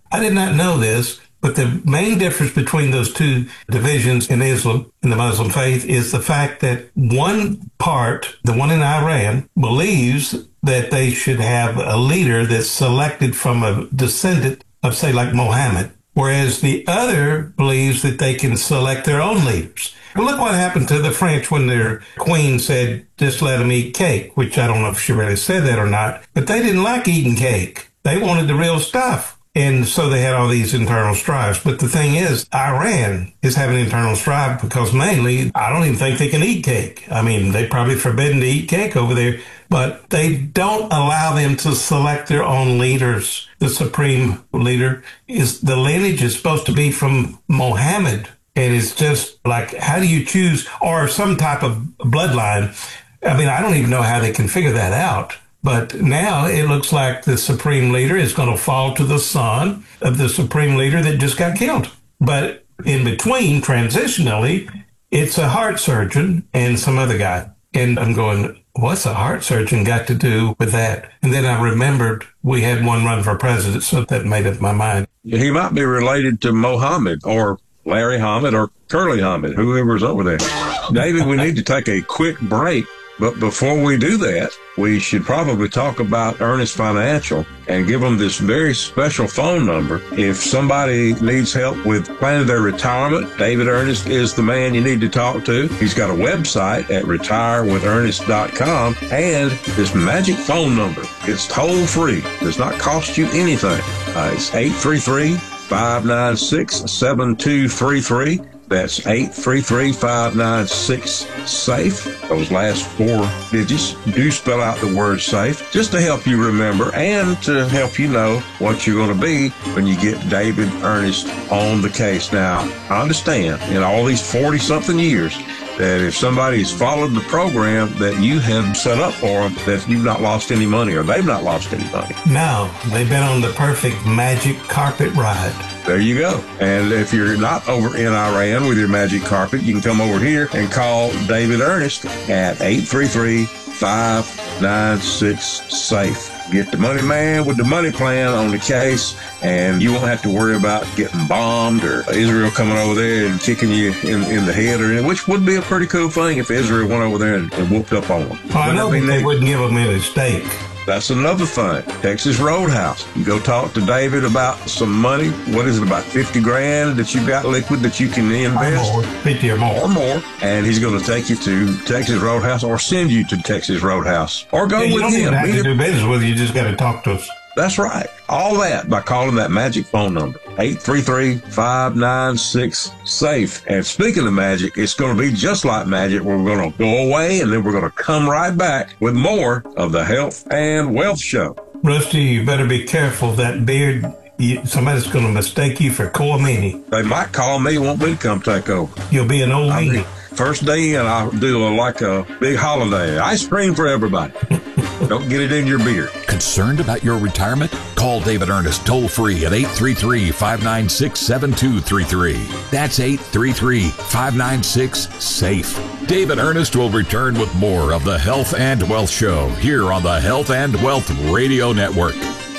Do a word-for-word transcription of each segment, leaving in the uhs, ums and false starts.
I did not know this, but the main difference between those two divisions in Islam, in the Muslim faith, is the fact that one part, the one in Iran, believes that they should have a leader that's selected from a descendant of, say, like Muhammad, whereas the other believes that they can select their own leaders. Well, look what happened to the French when their queen said, just let them eat cake, which I don't know if she really said that or not, but they didn't like eating cake. They wanted the real stuff. And so they had all these internal strifes. But the thing is, Iran is having internal strife because mainly, I don't even think they can eat cake. I mean, they're probably forbidden to eat cake over there, but they don't allow them to select their own leaders. The supreme leader is, the lineage is supposed to be from Muhammad. And it's just like, how do you choose, or some type of bloodline? I mean, I don't even know how they can figure that out. But now it looks like the supreme leader is going to fall to the son of the supreme leader that just got killed. But in between, transitionally, it's a heart surgeon and some other guy. And I'm going, what's a heart surgeon got to do with that? And then I remembered we had one run for president, so that made up my mind. He might be related to Mohammed or Larry Hamid or Curly Hamid, whoever's over there. David, we need to take a quick break. But before we do that, we should probably talk about Ernest Financial and give them this very special phone number. If somebody needs help with planning their retirement, David Ernest is the man you need to talk to. He's got a website at retire with ernest dot com and this magic phone number. It's toll free. Does not cost you anything. Uh, it's eight three three, five nine six, seven two three three. That's eight three three, five nine six, SAFE. Those last four digits do spell out the word SAFE, just to help you remember and to help you know what you're going to be when you get David Ernest on the case. Now, I understand in all these forty-something years that if somebody's followed the program that you have set up for them, that you've not lost any money or they've not lost any money. No, they've been on the perfect magic carpet ride. There you go. And if you're not over in Iran with your magic carpet, you can come over here and call David Ernest at eight three three, five nine six, SAFE. Get the money man with the money plan on the case, and you won't have to worry about getting bombed or Israel coming over there and kicking you in, in the head, or which would be a pretty cool thing if Israel went over there and, and whooped up on them. Well, I know they, they wouldn't give them any steak. That's another thing. Texas Roadhouse. You go talk to David about some money. What is it, about fifty grand that you got liquid that you can invest? Or more, fifty or more. Or more. And he's going to take you to Texas Roadhouse or send you to Texas Roadhouse. Or go yeah, with him. You don't even have Meet to him. do business with you. You just got to talk to us. That's right. All that by calling that magic phone number, eight three three, five nine six, SAFE. And speaking of magic, it's going to be just like magic. We're going to go away, and then we're going to come right back with more of the Health and Wealth Show. Rusty, you better be careful. That beard, you, somebody's going to mistake you for Cormini. They might call me, want me to come take over. You'll be an old meanie. First day, and I'll do a, like a big holiday. Ice cream for everybody. Don't get it in your beard. Concerned about your retirement? Call David Ernest toll free at eight three three, five nine six, seven two three three. That's eight three three, five nine six, SAFE. David Ernest will return with more of the Health and Wealth Show here on the Health and Wealth Radio Network.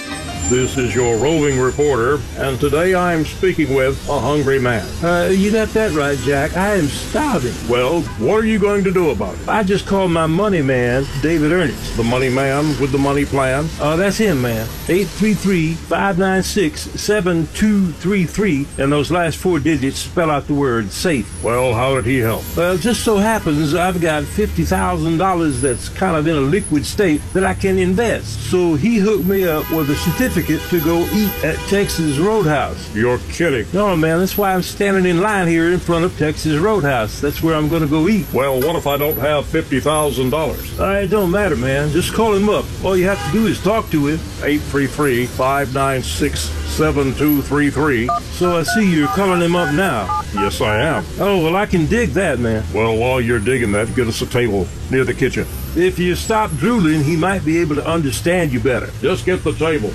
This is your roving reporter, and today I am speaking with a hungry man. Uh, you got that right, Jack. I am starving. Well, what are you going to do about it? I just called my money man, David Ernest. The money man with the money plan? Oh, uh, that's him, man. eight three three, five nine six, seven two three three, and those last four digits spell out the word SAFE. Well, how did he help? Well, it just so happens I've got fifty thousand dollars that's kind of in a liquid state that I can invest. So he hooked me up with a certificate to go eat at Texas Roadhouse. You're kidding. No, man, that's why I'm standing in line here in front of Texas Roadhouse. That's where I'm going to go eat. Well, what if I don't have fifty thousand dollars? Uh, it don't matter, man. Just call him up. All you have to do is talk to him. eight three three, five nine six, seven two three three. So I see you're calling him up now. Yes, I am. Oh, well, I can dig that, man. Well, while you're digging that, get us a table near the kitchen. If you stop drooling, he might be able to understand you better. Just get the table.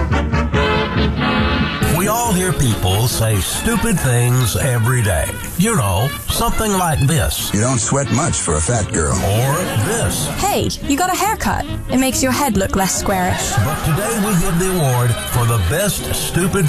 We all hear people say stupid things every day. You know, something like this. You don't sweat much for a fat girl. Or this. Hey, you got a haircut. It makes your head look less squarish. But today we give the award for the best stupid